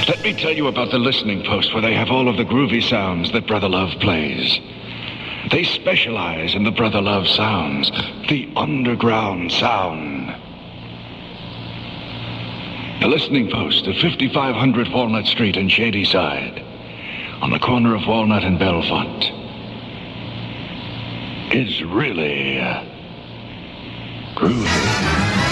Let me tell you about the listening post where they have all of the groovy sounds that Brother Love plays. They specialize in the Brother Love sounds, the underground sound. The listening post at 5500 Walnut Street in Shadyside, on the corner of Walnut and Belfont, is really groovy.